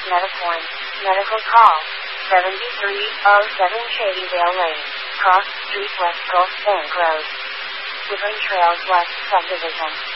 Metaform. Medical call. 7307 Shadydale Lane. Cross Street West Gulf Bank Road. Woodland Trails West Subdivision.